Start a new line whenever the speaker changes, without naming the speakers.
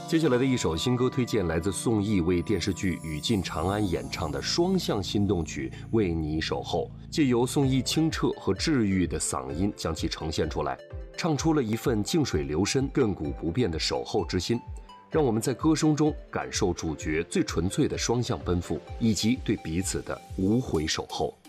接下来的一首新歌推荐来自宋轶为电视剧《雨尽长安》演唱的双向心动曲《为你守候》，借由宋轶清澈和治愈的嗓音将其呈现出来，唱出了一份静水流深、亘古不变的守候之心。让我们在歌声中感受主角最纯粹的双向奔赴，以及对彼此的无悔守候。